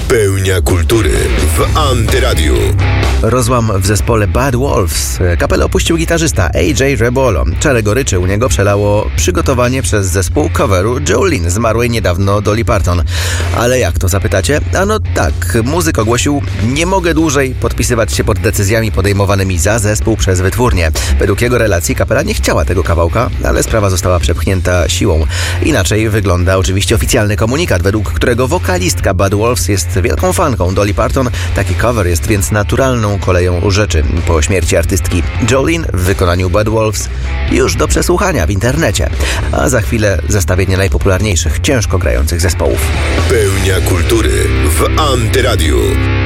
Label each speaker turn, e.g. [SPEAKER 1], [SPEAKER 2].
[SPEAKER 1] Pełnia kultury w Antyradiu.
[SPEAKER 2] Rozłam w zespole Bad Wolves. Kapelę opuścił gitarzysta AJ Rebolo. Czarę goryczy u niego przelało przygotowanie przez zespół coveru Jolene, zmarłej niedawno Dolly Parton. Ale jak to, zapytacie? Ano tak, muzyk ogłosił: nie mogę dłużej podpisywać się pod decyzjami podejmowanymi za zespół przez wytwórnię. Według jego relacji kapela nie chciała tego kawałka, ale sprawa została przepchnięta siłą. Inaczej wygląda oczywiście oficjalny komunikat, według którego wokalistka Bad Wolves jest wielką fanką Dolly Parton. Taki cover jest więc naturalną koleją rzeczy po śmierci artystki. Jolene w wykonaniu Bad Wolves już do przesłuchania w internecie. A za chwilę zestawienie najpopularniejszych ciężko grających zespołów.
[SPEAKER 1] Pełnia kultury w Antyradiu.